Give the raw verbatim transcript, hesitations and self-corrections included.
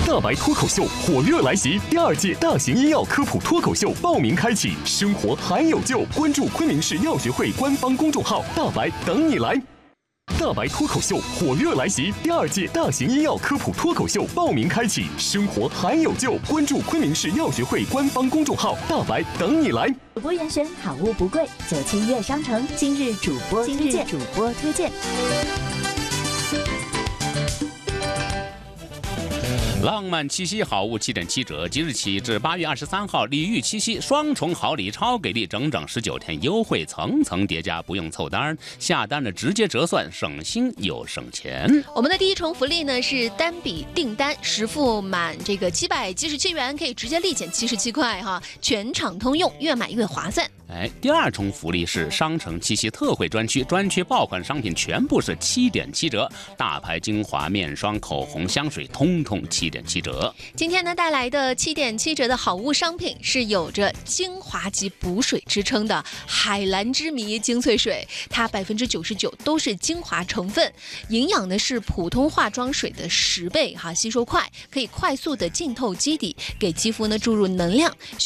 大白脱口秀火热来袭，第二届大型医药科普脱口秀报名开启，生活还有救！关注昆明市药学会官方公众号“大白”，等你来。大白脱口秀火热来袭，第二届大型医药科普脱口秀报名开启，生活还有救！关注昆明市药学会官方公众号“大白”，等你来。 主播严选好物不贵，九七悦商城今日主播今日主播推荐。 浪漫七夕好物七点七折，即日起至八月二十三号，礼遇七夕，双重好礼，超给力，整整十九天优惠，层层叠加，不用凑单，下单了直接折算，省心又省钱。 我们的第一重福利呢是单笔订单实付满这个七百七十七元，可以直接立减七十七块哈，全场通用，越买越划算。 哎，第二重福利是商城七夕特惠专区，专区爆款商品全部是七点七折，大牌精华、面霜、口红、香水，通通七点七折。 今天呢带来的七点七折的好物商品是有着精华级补水之称的海蓝之谜精粹水，它百分之九十九都是精华成分，营养呢是普通化妆水的十倍哈，吸收快，可以快速的浸透基底，给肌肤呢注入能量。